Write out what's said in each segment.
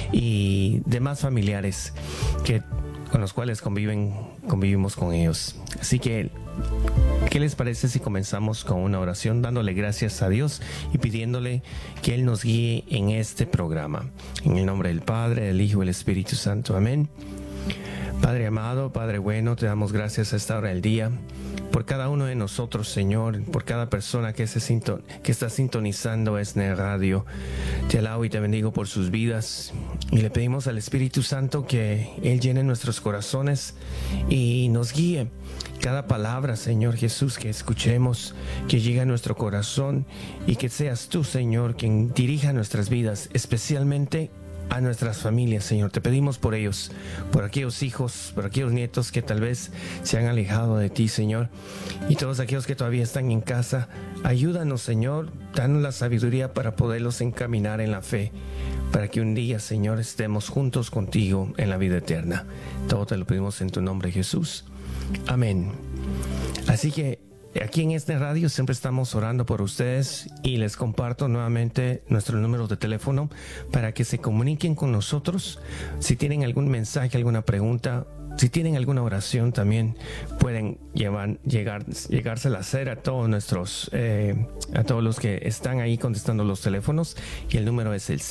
y demás familiares con los cuales convivimos con ellos. Así que, ¿qué les parece si comenzamos con una oración dándole gracias a Dios y pidiéndole que Él nos guíe en este programa? En el nombre del Padre, del Hijo y del Espíritu Santo. Amén. Padre amado, Padre bueno, te damos gracias a esta hora del día por cada uno de nosotros, Señor, por cada persona que está sintonizando ESNE Radio. Te alabo y te bendigo por sus vidas y le pedimos al Espíritu Santo que Él llene nuestros corazones y nos guíe. Cada palabra, Señor Jesús, que escuchemos, que llegue a nuestro corazón y que seas tú, Señor, quien dirija nuestras vidas, especialmente a nuestras familias, Señor. Te pedimos por ellos, por aquellos hijos, por aquellos nietos que tal vez se han alejado de ti, Señor, y todos aquellos que todavía están en casa. Ayúdanos, Señor, danos la sabiduría para poderlos encaminar en la fe, para que un día, Señor, estemos juntos contigo en la vida eterna. Todo te lo pedimos en tu nombre, Jesús. Amén. Así que aquí en ESNE Radio siempre estamos orando por ustedes y les comparto nuevamente nuestro número de teléfono para que se comuniquen con nosotros. Si tienen algún mensaje, alguna pregunta, si tienen alguna oración, también pueden llegársela a hacer a todos a todos los que están ahí contestando los teléfonos. Y el número es el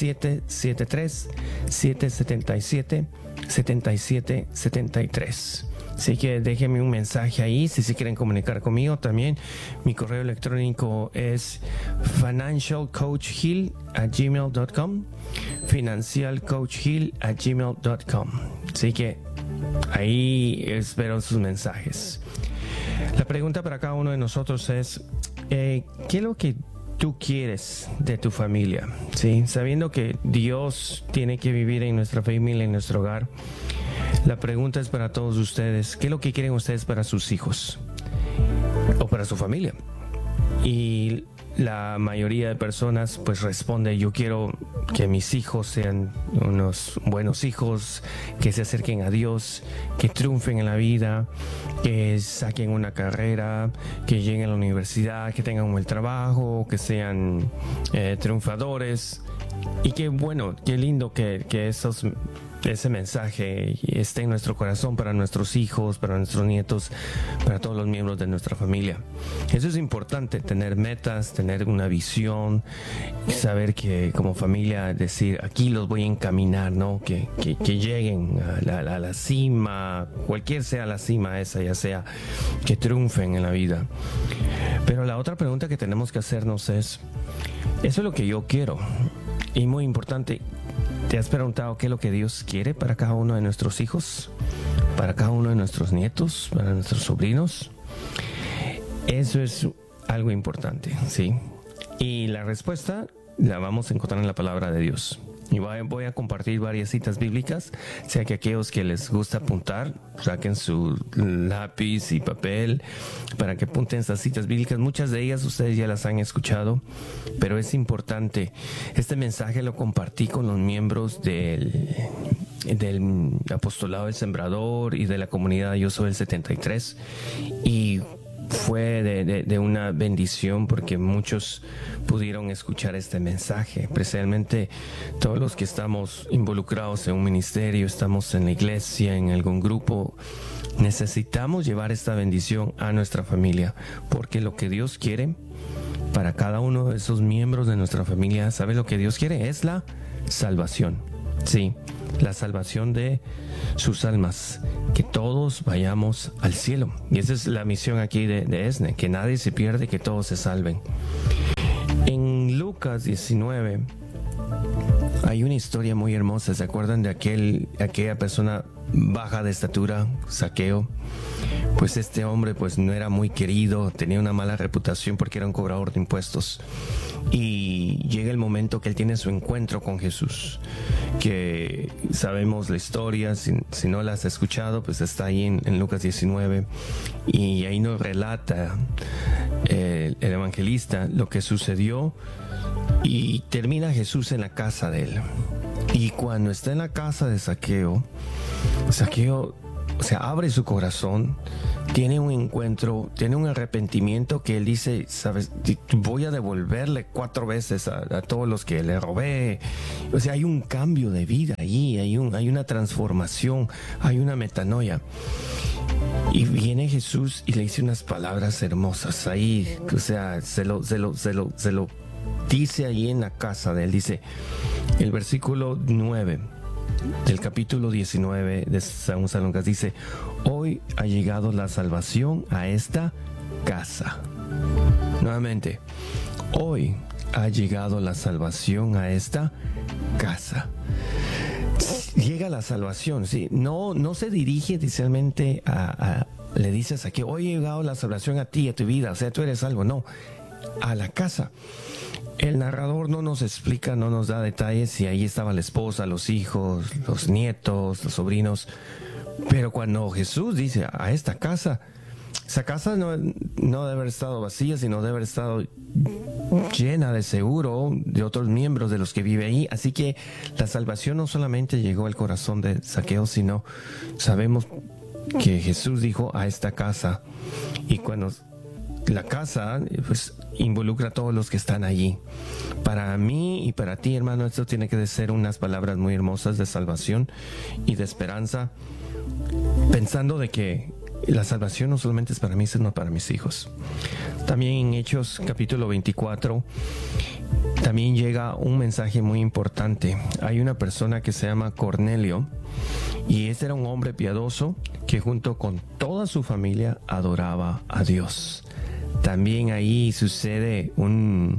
773-777-7773. Así que déjenme un mensaje ahí si se quieren comunicar conmigo también. Mi correo electrónico es financialcoachhill@gmail.com, financialcoachhill@gmail.com. Así que ahí espero sus mensajes. La pregunta para cada uno de nosotros es, ¿qué es lo que tú quieres de tu familia? ¿Sí? Sabiendo que Dios tiene que vivir en nuestra familia, en nuestro hogar. La pregunta es para todos ustedes, ¿qué es lo que quieren ustedes para sus hijos o para su familia? Y la mayoría de personas pues responde, yo quiero que mis hijos sean unos buenos hijos, que se acerquen a Dios, que triunfen en la vida, que saquen una carrera, que lleguen a la universidad, que tengan un buen trabajo, que sean triunfadores. Y qué bueno, qué lindo que ese mensaje esté en nuestro corazón para nuestros hijos, para nuestros nietos, para todos los miembros de nuestra familia. Eso es importante, tener metas, tener una visión, saber que como familia decir, aquí los voy a encaminar, ¿no? Que lleguen a la cima, cualquier sea la cima esa, ya sea que triunfen en la vida. Pero la otra pregunta que tenemos que hacernos es, ¿eso es lo que yo quiero? Y muy importante, ¿te has preguntado qué es lo que Dios quiere para cada uno de nuestros hijos? ¿Para cada uno de nuestros nietos? ¿Para nuestros sobrinos? Eso es algo importante, ¿sí? Y la respuesta la vamos a encontrar en la palabra de Dios. Y voy a compartir varias citas bíblicas, sea que aquellos que les gusta apuntar, saquen su lápiz y papel para que apunten estas citas bíblicas. Muchas de ellas ustedes ya las han escuchado, pero es importante. Este mensaje lo compartí con los miembros del apostolado del Sembrador y de la comunidad Yo Soy el 73, y fue de una bendición porque muchos pudieron escuchar este mensaje, especialmente todos los que estamos involucrados en un ministerio, estamos en la iglesia, en algún grupo. Necesitamos llevar esta bendición a nuestra familia, porque lo que Dios quiere para cada uno de esos miembros de nuestra familia, ¿sabe lo que Dios quiere? Es la salvación. Sí, la salvación de sus almas, que todos vayamos al cielo. Y esa es la misión aquí de ESNE, que nadie se pierde, que todos se salven. En Lucas 19 hay una historia muy hermosa. ¿Se acuerdan de aquella persona baja de estatura, Zaqueo? Pues este hombre pues no era muy querido, tenía una mala reputación porque era un cobrador de impuestos. Y llega el momento que él tiene su encuentro con Jesús, que sabemos la historia, si no la has escuchado, pues está ahí en Lucas 19, y ahí nos relata el evangelista lo que sucedió, y termina Jesús en la casa de él. Y cuando está en la casa de Zaqueo, o sea, abre su corazón, tiene un encuentro, tiene un arrepentimiento que él dice, sabes, voy a devolverle 4 veces a todos los que le robé. O sea, hay un cambio de vida ahí, hay una transformación, hay una metanoia. Y viene Jesús y le dice unas palabras hermosas ahí, o sea, se lo dice ahí en la casa de él. Dice el versículo 9 del capítulo 19 de San Lucas, dice: hoy ha llegado la salvación a esta casa. Nuevamente, hoy ha llegado la salvación a esta casa. Llega la salvación, sí. No se dirige inicialmente le dices aquí, hoy ha llegado la salvación a ti, a tu vida, o sea, tú eres salvo. No, a la casa. El narrador no nos explica, no nos da detalles si ahí estaba la esposa, los hijos, los nietos, los sobrinos. Pero cuando Jesús dice a esta casa, esa casa no debe haber estado vacía, sino debe haber estado llena de seguro de otros miembros de los que vive ahí. Así que la salvación no solamente llegó al corazón de Zaqueo, sino sabemos que Jesús dijo a esta casa. Y cuando la casa, pues, involucra a todos los que están allí. Para mí y para ti, hermano, esto tiene que ser unas palabras muy hermosas de salvación y de esperanza, pensando de que la salvación no solamente es para mí, sino para mis hijos. También en Hechos capítulo 24 también llega un mensaje muy importante. Hay una persona que se llama Cornelio, y este era un hombre piadoso que junto con toda su familia adoraba a Dios. También ahí sucede un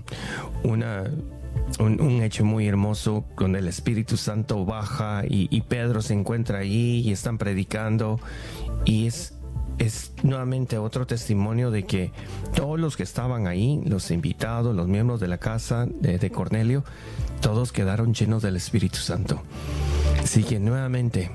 hecho muy hermoso donde el Espíritu Santo baja y Pedro se encuentra ahí y están predicando, y es nuevamente otro testimonio de que todos los que estaban ahí, los invitados, los miembros de la casa de Cornelio, todos quedaron llenos del Espíritu Santo. Así que nuevamente,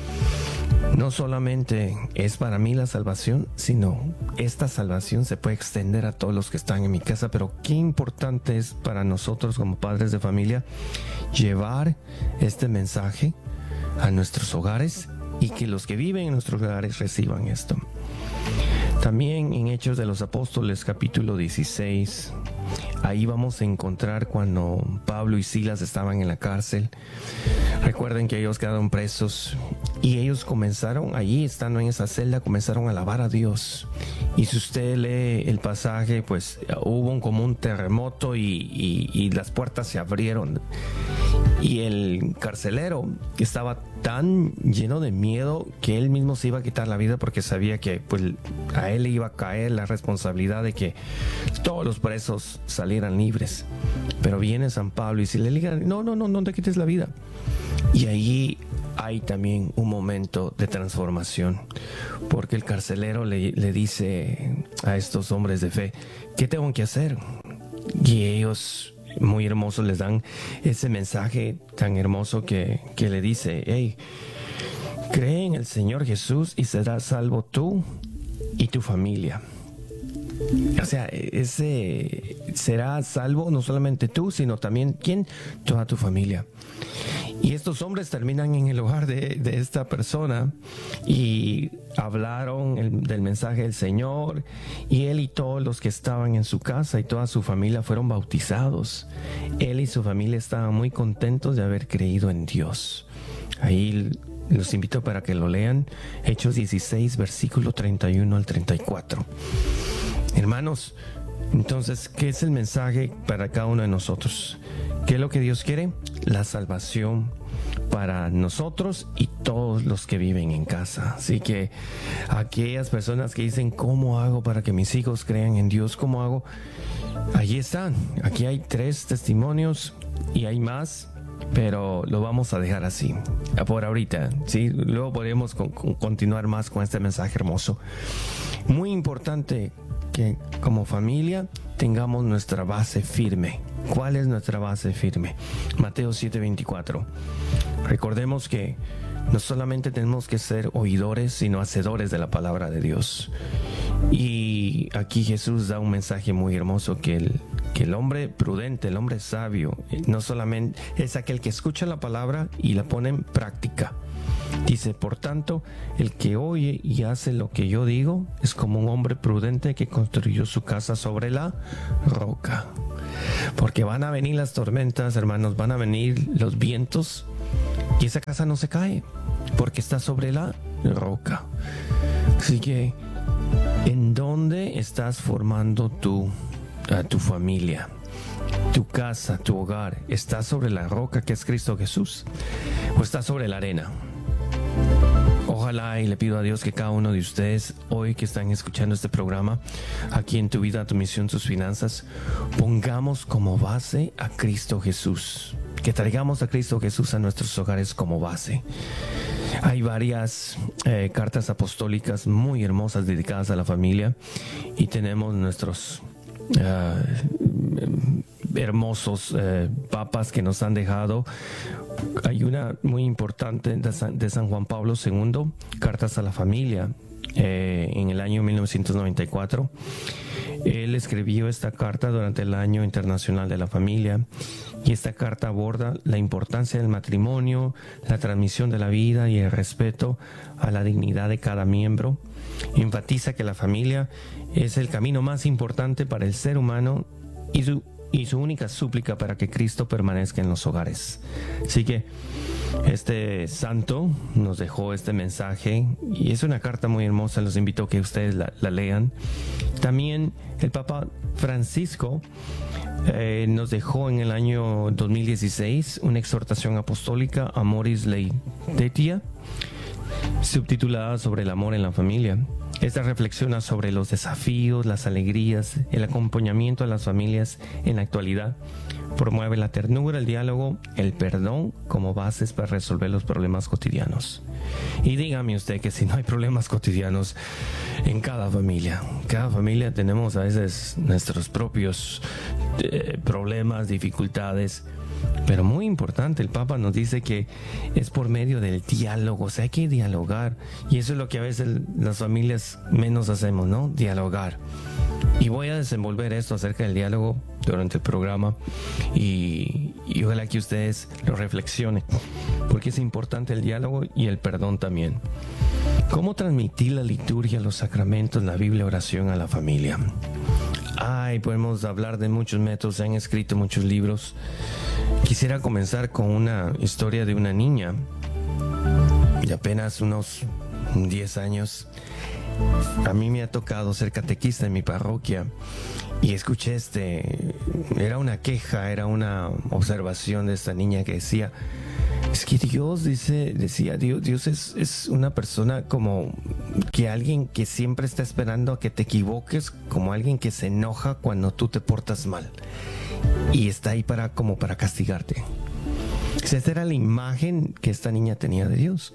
no solamente es para mí la salvación, sino esta salvación se puede extender a todos los que están en mi casa. Pero qué importante es para nosotros como padres de familia llevar este mensaje a nuestros hogares y que los que viven en nuestros hogares reciban esto. También en Hechos de los Apóstoles capítulo 16, ahí vamos a encontrar cuando Pablo y Silas estaban en la cárcel. Recuerden que ellos quedaron presos y ellos comenzaron, allí estando en esa celda, comenzaron a alabar a Dios. Y si usted lee el pasaje, pues hubo como un terremoto y las puertas se abrieron. Y el carcelero estaba tan lleno de miedo que él mismo se iba a quitar la vida, porque sabía que pues a él le iba a caer la responsabilidad de que todos los presos salieran libres. Pero viene San Pablo y se le dice: no te quites la vida. Y ahí hay también un momento de transformación, porque el carcelero le dice a estos hombres de fe: ¿qué tengo que hacer? Y ellos, muy hermosos, les dan ese mensaje tan hermoso que le dice: hey, cree en el Señor Jesús y serás salvo tú y tu familia. O sea, será salvo no solamente tú, sino también ¿quién? Toda tu familia. Y estos hombres terminan en el hogar de esta persona y hablaron del mensaje del Señor, y él y todos los que estaban en su casa y toda su familia fueron bautizados. Él y su familia estaban muy contentos de haber creído en Dios. Ahí los invito para que lo lean, Hechos 16, versículo 31 al 34. Hermanos, entonces, ¿qué es el mensaje para cada uno de nosotros? ¿Qué es lo que Dios quiere? La salvación para nosotros y todos los que viven en casa. Así que aquellas personas que dicen: ¿cómo hago para que mis hijos crean en Dios? ¿Cómo hago? Allí están. Aquí hay 3 testimonios y hay más, pero lo vamos a dejar así por ahorita, ¿sí? Luego podremos continuar más con este mensaje hermoso. Muy importante que como familia tengamos nuestra base firme. ¿Cuál es nuestra base firme? Mateo 7:24. Recordemos que no solamente tenemos que ser oidores, sino hacedores de la palabra de Dios. Y aquí Jesús da un mensaje muy hermoso, que el hombre prudente, el hombre sabio, no solamente es aquel que escucha la palabra y la pone en práctica. Dice, por tanto, el que oye y hace lo que yo digo es como un hombre prudente que construyó su casa sobre la roca. Porque van a venir las tormentas, hermanos, van a venir los vientos y esa casa no se cae porque está sobre la roca. Así que, ¿en dónde estás formando tu familia? Tu casa, tu hogar, ¿está sobre la roca que es Cristo Jesús o está sobre la arena? Ojalá, y le pido a Dios que cada uno de ustedes hoy que están escuchando este programa, aquí en Tu Vida, Tu Misión, Tus Finanzas, pongamos como base a Cristo Jesús, que traigamos a Cristo Jesús a nuestros hogares como base. Hay varias cartas apostólicas muy hermosas dedicadas a la familia y tenemos nuestros hermosos papas que nos han dejado. Hay una muy importante de San Juan Pablo II, Cartas a la Familia, en el año 1994. Él escribió esta carta durante el Año Internacional de la Familia y esta carta aborda la importancia del matrimonio, la transmisión de la vida y el respeto a la dignidad de cada miembro. Enfatiza que la familia es el camino más importante para el ser humano y su única súplica para que Cristo permanezca en los hogares. Así que este santo nos dejó este mensaje y es una carta muy hermosa. Los invito a que ustedes la lean. También el Papa Francisco nos dejó en el año 2016 una exhortación apostólica, Amoris Laetitia, subtitulada sobre el amor en la familia. Esta reflexiona sobre los desafíos, las alegrías, el acompañamiento a las familias en la actualidad. Promueve la ternura, el diálogo, el perdón como bases para resolver los problemas cotidianos. Y dígame usted que si no hay problemas cotidianos en cada familia tenemos a veces nuestros propios problemas, dificultades. Pero muy importante, el Papa nos dice que es por medio del diálogo, o sea, hay que dialogar. Y eso es lo que a veces las familias menos hacemos, ¿no? Dialogar. Y voy a desenvolver esto acerca del diálogo durante el programa y ojalá que ustedes lo reflexionen, porque es importante el diálogo y el perdón también. ¿Cómo transmitir la liturgia, los sacramentos, la Biblia, oración a la familia? Podemos hablar de muchos métodos, se han escrito muchos libros. Quisiera comenzar con una historia de una niña de apenas unos 10 años. A mí me ha tocado ser catequista en mi parroquia y escuché era una queja, era una observación de esta niña que decía, es que Dios decía, Dios es una persona como que alguien que siempre está esperando a que te equivoques, como alguien que se enoja cuando tú te portas mal y está ahí para castigarte. Esa era la imagen que esta niña tenía de Dios.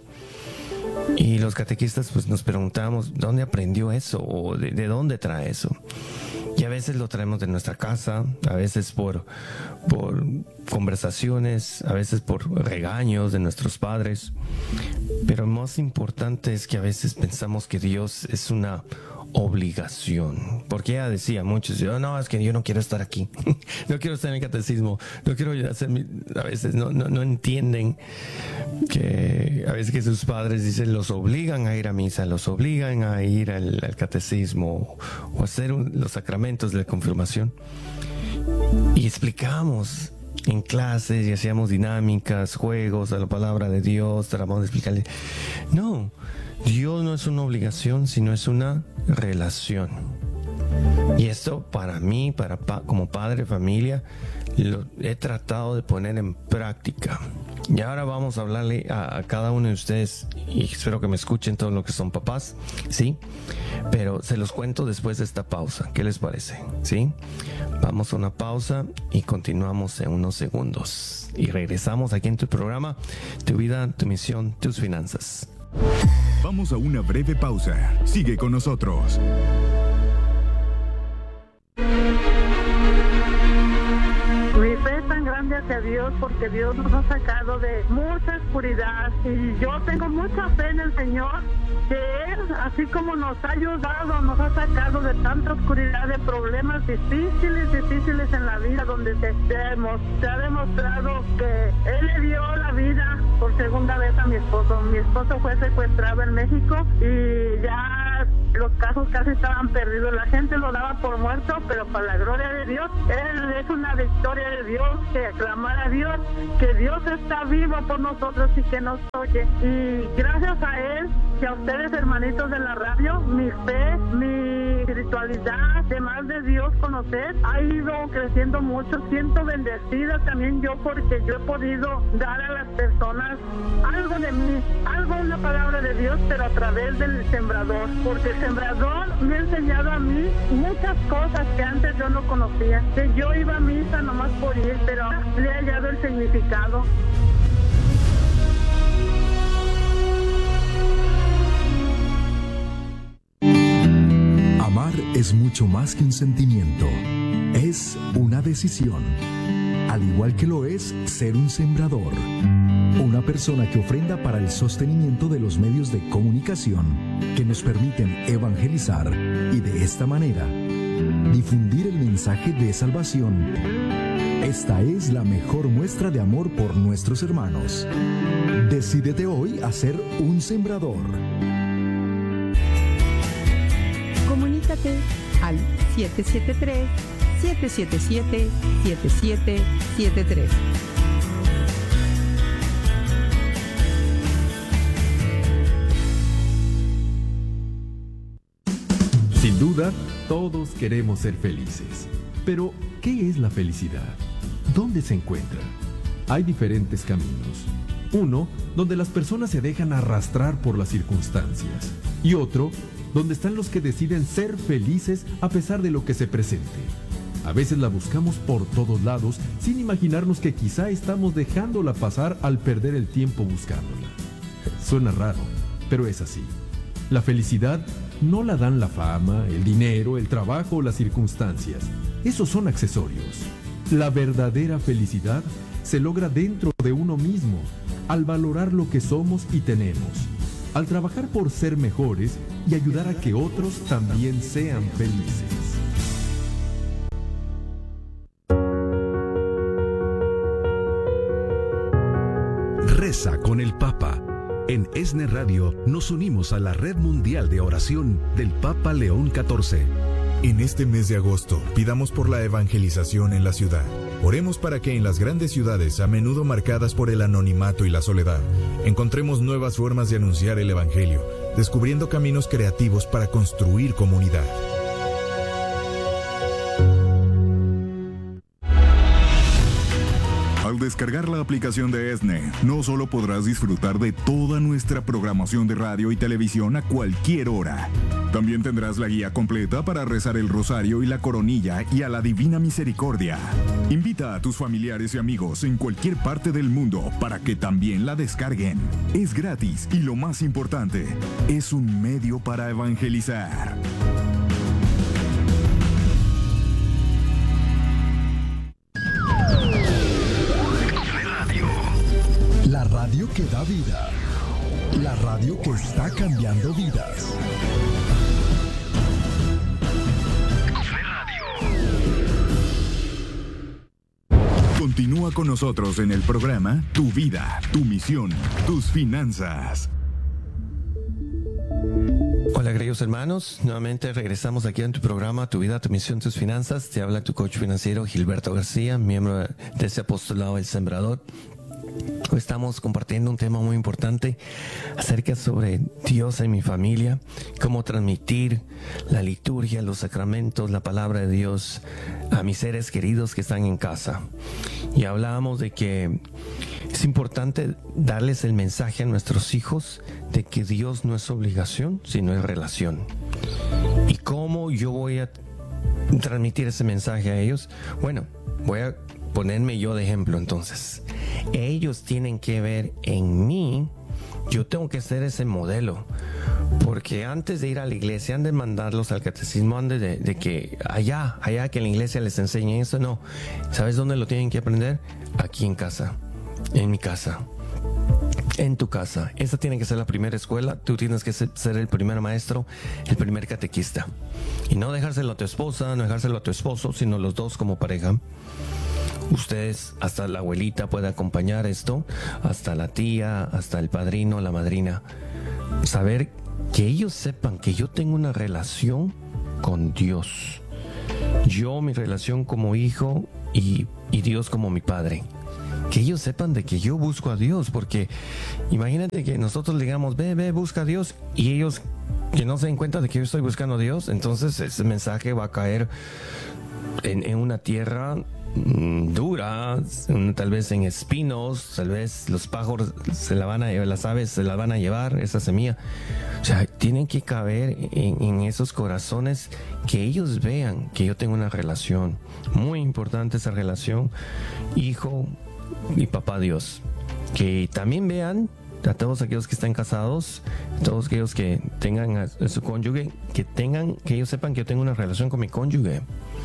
Y los catequistas pues nos preguntábamos ¿dónde aprendió eso? ¿O de dónde trae eso? Y a veces lo traemos de nuestra casa, a veces por conversaciones, a veces por regaños de nuestros padres. Pero lo más importante es que a veces pensamos que Dios es una obligación. Porque ella decía, muchos, no, es que yo no quiero estar aquí. No quiero estar en el catecismo. No quiero hacer a veces no entienden que a veces que sus padres dicen, los obligan a ir a misa, los obligan a ir al catecismo o hacer los sacramentos de la confirmación. Y explicamos en clases y hacíamos dinámicas, juegos a la palabra de Dios, tratamos de explicarle. No, Dios no es una obligación, sino es una relación. Y esto para mí, como padre de familia, lo he tratado de poner en práctica. Y ahora vamos a hablarle a cada uno de ustedes, y espero que me escuchen todos los que son papás, ¿sí? Pero se los cuento después de esta pausa. ¿Qué les parece? ¿Sí? Vamos a una pausa y continuamos en unos segundos. Y regresamos aquí en tu programa, Tu Vida, Tu Misión, Tus Finanzas. Vamos a una breve pausa. Sigue con nosotros. Mi fe es tan grande grande hacia Dios, porque Dios nos ha sacado de mucha oscuridad. Y yo tengo mucha fe en el Señor, que Él, así como nos ha ayudado, nos ha sacado de tanta oscuridad, de problemas difíciles en la vida, donde se ha demostrado que Él le dio la vida por segunda vez a mi esposo. Mi esposo fue secuestrado en México y ya los casos casi estaban perdidos. La gente lo daba por muerto, pero para la gloria de Dios, Él es una victoria de Dios, que aclamar a Dios, que Dios está vivo por nosotros y que nos oye. Y gracias a Él y a ustedes, hermanitos de la radio, mi fe, mi espiritualidad, además de Dios conocer, ha ido creciendo mucho. Siento bendecida también yo, porque yo he podido dar a las personas algo de mí, una palabra de Dios, pero a través del sembrador, porque el sembrador me ha enseñado a mí muchas cosas que antes yo no conocía, que yo iba a misa nomás por ir, pero le he hallado el significado. Amar es mucho más que un sentimiento, es una decisión, al igual que lo es ser un sembrador, una persona que ofrenda para el sostenimiento de los medios de comunicación que nos permiten evangelizar y de esta manera difundir el mensaje de salvación. Esta es la mejor muestra de amor por nuestros hermanos. Decídete hoy a ser un sembrador. Comunícate al 773-777-7773. Sin duda, todos queremos ser felices. Pero, ¿qué es la felicidad? ¿Dónde se encuentra? Hay diferentes caminos. Uno, donde las personas se dejan arrastrar por las circunstancias. Y otro, donde están los que deciden ser felices a pesar de lo que se presente. A veces la buscamos por todos lados sin imaginarnos que quizá estamos dejándola pasar al perder el tiempo buscándola. Suena raro, pero es así. La felicidad no la dan la fama, el dinero, el trabajo o las circunstancias. Esos son accesorios. La verdadera felicidad se logra dentro de uno mismo, al valorar lo que somos y tenemos, al trabajar por ser mejores y ayudar a que otros también sean felices. Reza con el Papa. En ESNE Radio nos unimos a la Red Mundial de Oración del Papa León XIV. En este mes de agosto, pidamos por la evangelización en la ciudad. Oremos para que en las grandes ciudades, a menudo marcadas por el anonimato y la soledad, encontremos nuevas formas de anunciar el Evangelio, descubriendo caminos creativos para construir comunidad. Al descargar la aplicación de ESNE, no solo podrás disfrutar de toda nuestra programación de radio y televisión a cualquier hora. También tendrás la guía completa para rezar el rosario y la coronilla y a la Divina Misericordia. Invita a tus familiares y amigos en cualquier parte del mundo para que también la descarguen. Es gratis y lo más importante, es un medio para evangelizar. La radio que da vida. La radio que está cambiando vidas. Continúa con nosotros en el programa Tu Vida, Tu Misión, Tus Finanzas. Hola queridos hermanos, nuevamente regresamos aquí en tu programa Tu Vida, Tu Misión, Tus Finanzas. Te habla tu coach financiero Gilberto García, miembro de ese apostolado El Sembrador. Hoy estamos compartiendo un tema muy importante acerca sobre Dios en mi familia, cómo transmitir la liturgia, los sacramentos, la palabra de Dios a mis seres queridos que están en casa. Y hablábamos de que es importante darles el mensaje a nuestros hijos de que Dios no es obligación, sino es relación. ¿Y cómo yo voy a transmitir ese mensaje a ellos? Bueno, voy a ponerme yo de ejemplo entonces. Ellos tienen que ver en mí, yo tengo que ser ese modelo, Porque antes de ir a la iglesia, han de mandarlos al catecismo, han de que allá que en la iglesia les enseñen eso. No, ¿sabes dónde lo tienen que aprender? Aquí en casa, en mi casa, en tu casa. Esa tiene que ser la primera escuela. Tú tienes que ser el primer maestro, el primer catequista. Y no dejárselo a tu esposa, no dejárselo a tu esposo, sino los dos como pareja. Ustedes, hasta la abuelita puede acompañar esto, hasta la tía, hasta el padrino, la madrina. Saber que ellos sepan que yo tengo una relación con Dios. Yo, mi relación como hijo y Dios como mi padre. Que ellos sepan de que yo busco a Dios, porque imagínate que nosotros digamos, ve, busca a Dios, y ellos que no se den cuenta de que yo estoy buscando a Dios, entonces ese mensaje va a caer en una tierra dura, tal vez en espinos, tal vez los pájaros las aves se la van a llevar, esa semilla. O sea, tienen que caber en esos corazones, que ellos vean que yo tengo una relación. Muy importante esa relación, hijo y papá Dios. Que también vean a todos aquellos que están casados, todos aquellos que tengan a su cónyuge, que ellos sepan que yo tengo una relación con mi cónyuge.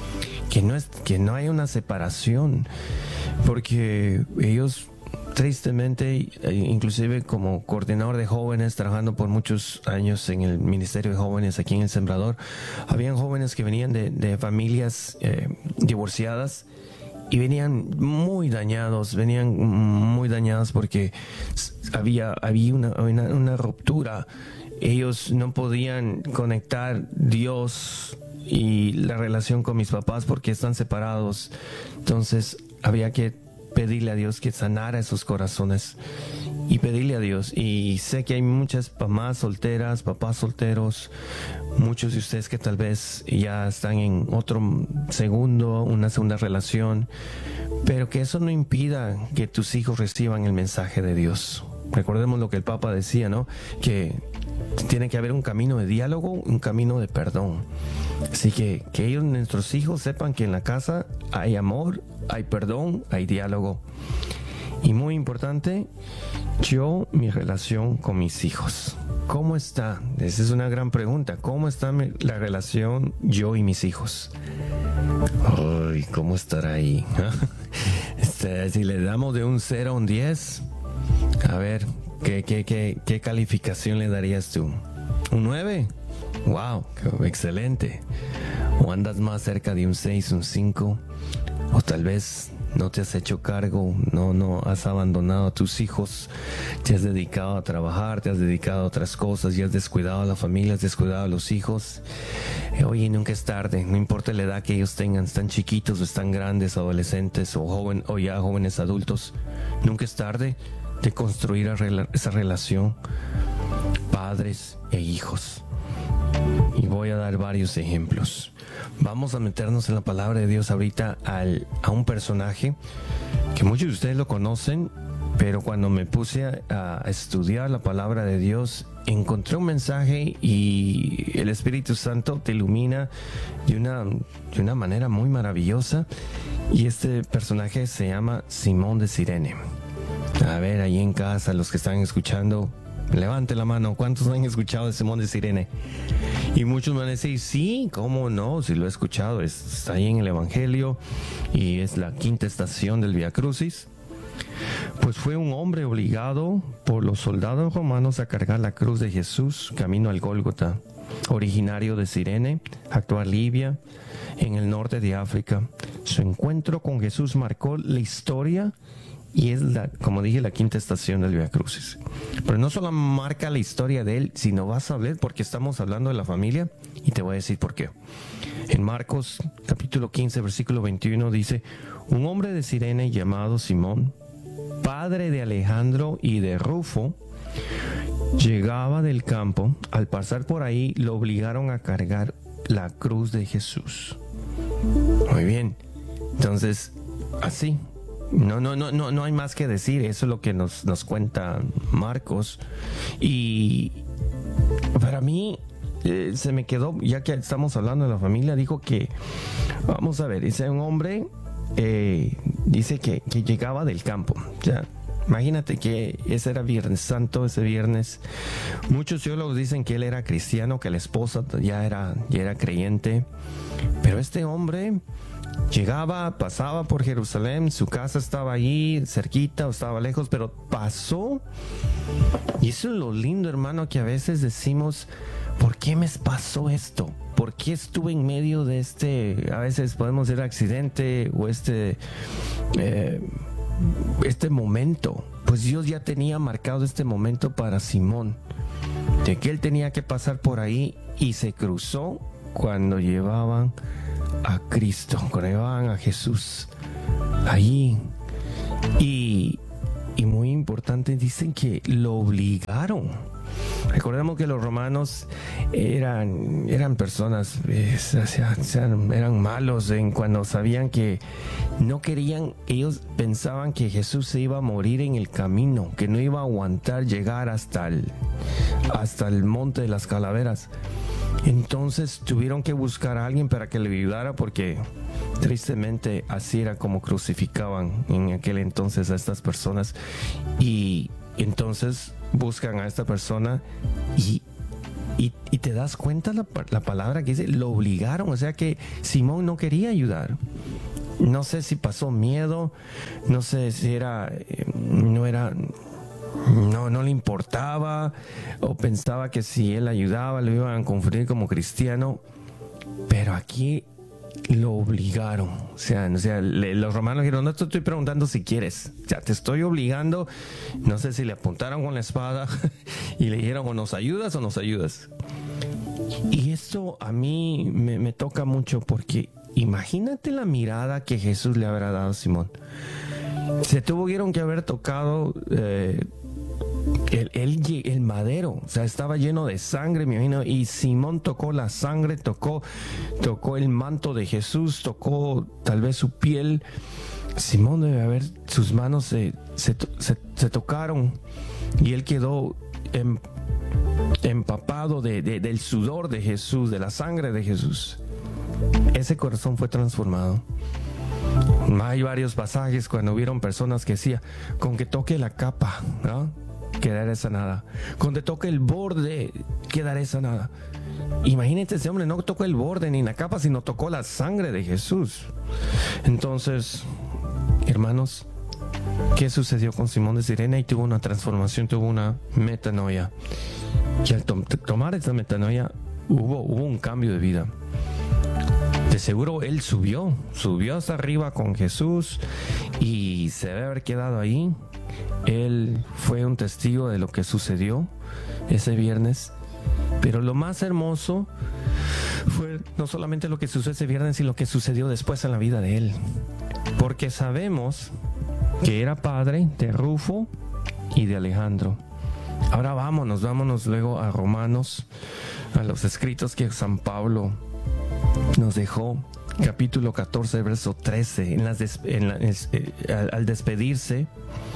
Que no hay una separación, porque ellos, tristemente, inclusive como coordinador de jóvenes, trabajando por muchos años en el Ministerio de Jóvenes aquí en El Sembrador, habían jóvenes que venían de familias divorciadas y venían muy dañados porque había una ruptura. Ellos no podían conectar Dios y la relación con mis papás porque están separados. Entonces había que pedirle a Dios que sanara esos corazones y pedirle a Dios. Y sé que hay muchas mamás solteras, papás solteros, muchos de ustedes que tal vez ya están en una segunda relación, pero que eso no impida que tus hijos reciban el mensaje de Dios. Recordemos lo que el Papa decía, ¿no? Que tiene que haber un camino de diálogo, un camino de perdón. Así que ellos, nuestros hijos, sepan que en la casa hay amor, hay perdón, hay diálogo. Y muy importante, mi relación con mis hijos. ¿Cómo está? Esa es una gran pregunta. ¿Cómo está la relación yo y mis hijos? Ay, ¿cómo estará ahí? Si le damos de un 0 a un 10, a ver, ¿qué calificación le darías tú? ¿Un 9? ¡Wow! Excelente. ¿O andas más cerca de un 6, un 5? O tal vez no te has hecho cargo, no has abandonado a tus hijos, te has dedicado a trabajar, te has dedicado a otras cosas y has descuidado a la familia, has descuidado a los hijos. Oye, nunca es tarde, no importa la edad que ellos tengan, están chiquitos o están grandes, adolescentes o ya jóvenes adultos, nunca es tarde de construir esa relación, padres e hijos. Y voy a dar varios ejemplos. Vamos a meternos en la palabra de Dios ahorita a un personaje que muchos de ustedes lo conocen, pero cuando me puse a estudiar la palabra de Dios, encontré un mensaje y el Espíritu Santo te ilumina de una manera muy maravillosa. Y este personaje se llama Simón de Cirene. A ver, ahí en casa, los que están escuchando, levante la mano. ¿Cuántos han escuchado de Simón de Cirene? Y muchos me van a decir, sí, ¿cómo no? Si lo he escuchado, está ahí en el Evangelio y es la quinta estación del Vía Crucis. Pues fue un hombre obligado por los soldados romanos a cargar la cruz de Jesús camino al Gólgota, originario de Cirene, actual Libia, en el norte de África. Su encuentro con Jesús marcó la historia y es, como dije, la quinta estación del Vía Crucis. Pero no solo marca la historia de él, sino vas a ver, porque estamos hablando de la familia, y te voy a decir por qué. En Marcos capítulo 15, versículo 21 dice: un hombre de Cirene llamado Simón, padre de Alejandro y de Rufo, llegaba del campo. Al pasar por ahí, lo obligaron a cargar la cruz de Jesús. Muy bien. Entonces, así. No hay más que decir. Eso es lo que nos cuenta Marcos. Y para mí se me quedó, ya que estamos hablando de la familia, dijo que, vamos a ver, dice un hombre, dice que llegaba del campo. O sea, Imagínate que ese era Viernes Santo, ese viernes. Muchos teólogos dicen que él era cristiano, que la esposa ya era creyente. Pero este hombre llegaba, pasaba por Jerusalén, su casa estaba allí cerquita o estaba lejos, pero pasó. Y eso es lo lindo, hermano, que a veces decimos, ¿por qué me pasó esto? ¿Por qué estuve en medio de a veces podemos decir accidente o este momento? Pues Dios ya tenía marcado este momento para Simón, de que él tenía que pasar por ahí, y se cruzó cuando llevaban a Cristo, cuando llevaban a Jesús allí. Y muy importante, dicen que lo obligaron. Recordemos que los romanos eran personas, eran malos cuando sabían que no querían, ellos pensaban que Jesús se iba a morir en el camino, que no iba a aguantar llegar hasta el monte de las calaveras. Entonces tuvieron que buscar a alguien para que le ayudara, porque tristemente así era como crucificaban en aquel entonces a estas personas. Y entonces buscan a esta persona y te das cuenta la palabra que dice, lo obligaron. O sea que Simón no quería ayudar. No sé si pasó miedo, no sé si no le importaba, o pensaba que si él ayudaba lo iban a confundir como cristiano. Pero aquí lo obligaron. O sea, los romanos dijeron, no te estoy preguntando si quieres, ya te estoy obligando. No sé si le apuntaron con la espada y le dijeron, o nos ayudas o nos ayudas. Y esto a mí me toca mucho, porque imagínate la mirada que Jesús le habrá dado a Simón. Se tuvieron que haber tocado el madero, o sea, estaba lleno de sangre, me imagino, y Simón tocó la sangre, tocó el manto de Jesús, tocó tal vez su piel. Simón debe haber, sus manos se tocaron, y él quedó empapado del sudor de Jesús, de la sangre de Jesús. Ese corazón fue transformado. Hay varios pasajes cuando hubieron personas que decían, con que toque la capa, ¿no?, quedaré sanada. Cuando toque el borde, quedaré sanada. Imagínate, ese hombre no tocó el borde ni la capa, sino tocó la sangre de Jesús. Entonces, hermanos, ¿qué sucedió con Simón de Cirene? Y tuvo una transformación, tuvo una metanoia. Y al tomar esta metanoia, hubo un cambio de vida. De seguro él subió hasta arriba con Jesús, y se debe haber quedado ahí. Él fue un testigo de lo que sucedió ese viernes. Pero lo más hermoso fue no solamente lo que sucedió ese viernes, sino lo que sucedió después en la vida de él. Porque sabemos que era padre de Rufo y de Alejandro. Ahora vámonos luego a Romanos, a los escritos que San Pablo nos dejó, capítulo 14, verso 13, al despedirse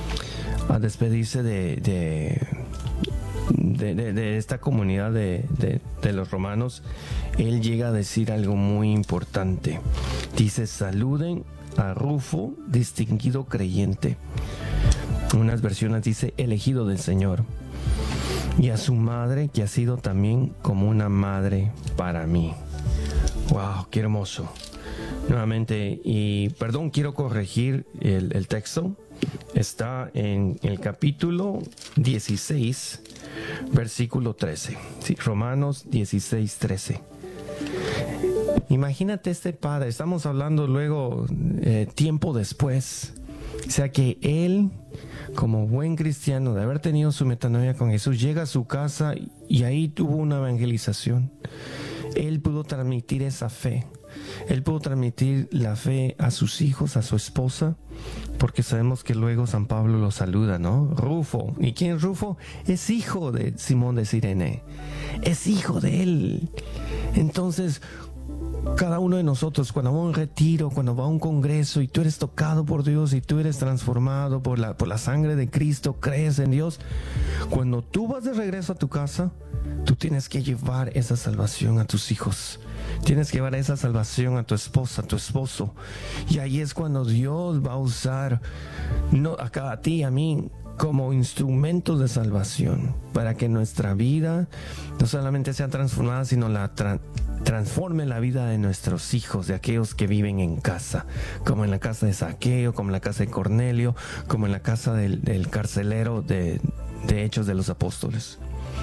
de esta comunidad de los romanos, él llega a decir algo muy importante. Dice, saluden a Rufo, distinguido creyente. Unas versiones dice, elegido del Señor. Y a su madre, que ha sido también como una madre para mí. ¡Wow! ¡Qué hermoso! Nuevamente, y perdón, quiero corregir el texto. Está en el capítulo 16, versículo 13. Sí, Romanos 16, 13. Imagínate este padre, estamos hablando luego, tiempo después. O sea que él, como buen cristiano, de haber tenido su metanoia con Jesús, llega a su casa y ahí tuvo una evangelización. Él pudo transmitir esa fe. Él pudo transmitir la fe a sus hijos, a su esposa, porque sabemos que luego San Pablo lo saluda, ¿no? Rufo. ¿Y quién es Rufo? Es hijo de Simón de Cirene. Es hijo de él. Entonces, cada uno de nosotros, cuando va a un retiro, cuando va a un congreso y tú eres tocado por Dios y tú eres transformado por la sangre de Cristo, crees en Dios, cuando tú vas de regreso a tu casa, tú tienes que llevar esa salvación a tus hijos. Tienes que llevar esa salvación a tu esposa, a tu esposo. Y ahí es cuando Dios va a usar, no a ti, a mí, como instrumentos de salvación, para que nuestra vida no solamente sea transformada, sino transforme la vida de nuestros hijos, de aquellos que viven en casa, como en la casa de Zaqueo, como en la casa de Cornelio, como en la casa del carcelero de Hechos de los Apóstoles.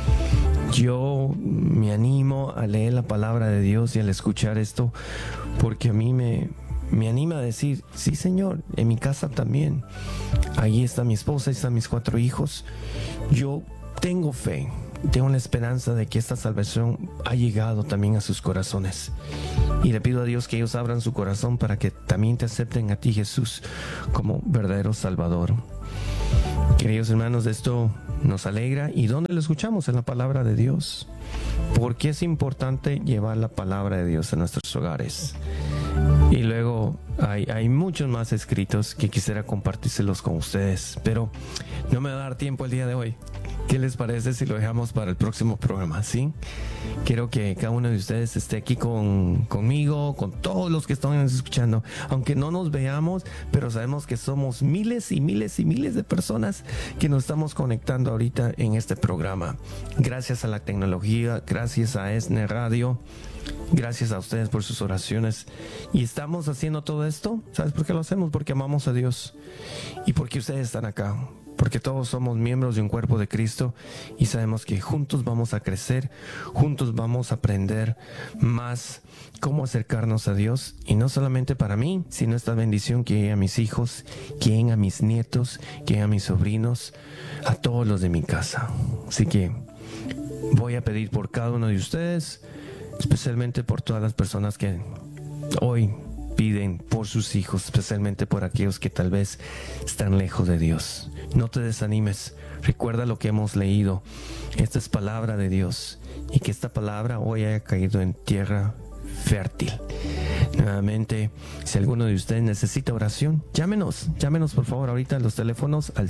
Yo me animo a leer la palabra de Dios y al escuchar esto, porque a mí me anima a decir, sí, Señor, en mi casa también. Ahí está mi esposa, ahí están mis 4 hijos. Yo tengo fe, tengo la esperanza de que esta salvación ha llegado también a sus corazones. Y le pido a Dios que ellos abran su corazón para que también te acepten a ti, Jesús, como verdadero Salvador. Queridos hermanos, esto nos alegra. ¿Y dónde lo escuchamos? En la palabra de Dios. Porque es importante llevar la palabra de Dios a nuestros hogares. Y luego hay muchos más escritos que quisiera compartírselos con ustedes, pero no me va a dar tiempo el día de hoy. ¿Qué les parece si lo dejamos para el próximo programa? ¿Sí? Quiero que cada uno de ustedes esté aquí conmigo, con todos los que están escuchando, aunque no nos veamos, pero sabemos que somos miles y miles y miles de personas que nos estamos conectando ahorita en este programa. Gracias a la tecnología, gracias a ESNE Radio, gracias a ustedes por sus oraciones. Y estamos haciendo todo esto, ¿sabes por qué lo hacemos? Porque amamos a Dios y porque ustedes están acá. Porque todos somos miembros de un cuerpo de Cristo y sabemos que juntos vamos a crecer, juntos vamos a aprender más cómo acercarnos a Dios. Y no solamente para mí, sino esta bendición que llegue a mis hijos, que llegue a mis nietos, que llegue a mis sobrinos, a todos los de mi casa. Así que voy a pedir por cada uno de ustedes, especialmente por todas las personas que hoy piden por sus hijos, especialmente por aquellos que tal vez están lejos de Dios. No te desanimes, recuerda lo que hemos leído. Esta es palabra de Dios y que esta palabra hoy haya caído en tierra fértil. Nuevamente, si alguno de ustedes necesita oración, llámenos por favor ahorita a los teléfonos al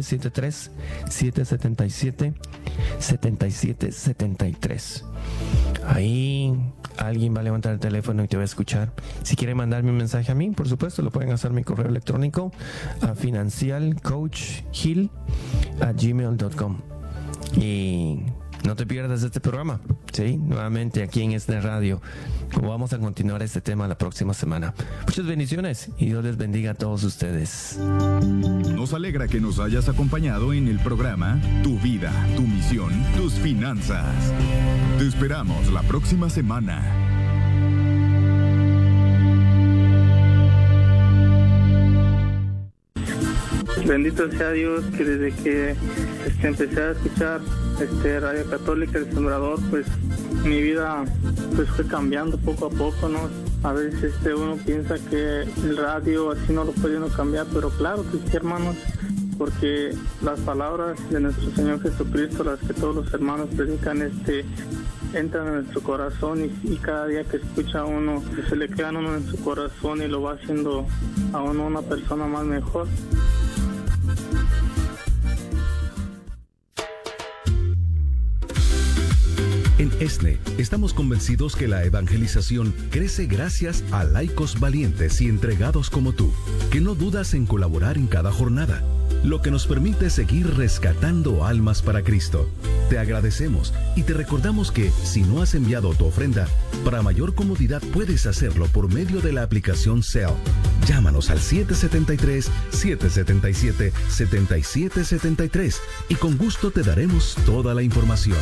773-777-7773. Ahí alguien va a levantar el teléfono y te va a escuchar. Si quieren mandarme un mensaje a mí, por supuesto, lo pueden hacer a mi correo electrónico a financialcoachhill@gmail.com. Y no te pierdas este programa, ¿sí? Nuevamente aquí en ESNE Radio. Vamos a continuar este tema la próxima semana. Muchas bendiciones y Dios les bendiga a todos ustedes. Nos alegra que nos hayas acompañado en el programa Tu Vida, Tu Misión, Tus Finanzas. Te esperamos la próxima semana. Bendito sea Dios que desde que empecé a escuchar Radio Católica El Sembrador, pues mi vida pues fue cambiando poco a poco, ¿no? A veces uno piensa que el radio así no lo puede uno cambiar, pero claro que sí, hermanos, porque las palabras de nuestro Señor Jesucristo, las que todos los hermanos predican, entran en nuestro corazón y cada día que escucha a uno, se le quedan uno en su corazón y lo va haciendo a uno una persona más mejor. En ESNE estamos convencidos que la evangelización crece gracias a laicos valientes y entregados como tú, que no dudas en colaborar en cada jornada, lo que nos permite seguir rescatando almas para Cristo. Te agradecemos y te recordamos que si no has enviado tu ofrenda, para mayor comodidad puedes hacerlo por medio de la aplicación Zelle. Llámanos al 773-777-7773 y con gusto te daremos toda la información.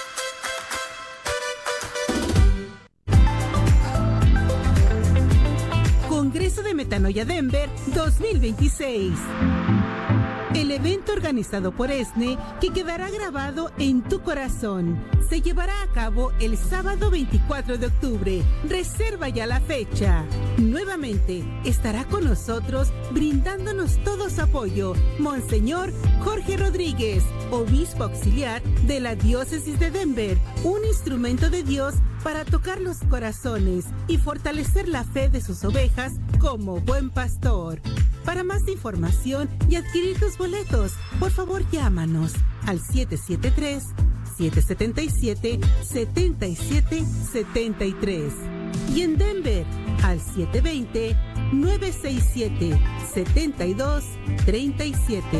Congreso de Metanoia Denver 2026. El evento organizado por ESNE, que quedará grabado en tu corazón, se llevará a cabo el sábado 24 de octubre. Reserva ya la fecha. Nuevamente estará con nosotros brindándonos todo su apoyo Monseñor Jorge Rodríguez, obispo auxiliar de la diócesis de Denver, un instrumento de Dios para tocar los corazones y fortalecer la fe de sus ovejas como buen pastor. Para más información y adquirir tus boletos, por favor llámanos al 773-777-7773 y en Denver al 720-967-7237.